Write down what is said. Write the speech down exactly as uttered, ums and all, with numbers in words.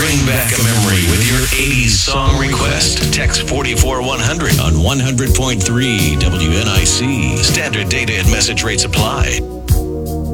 Bring back a memory with your eighties song request. Text four four one hundred on one hundred point three W N I C. Standard data and message rates apply.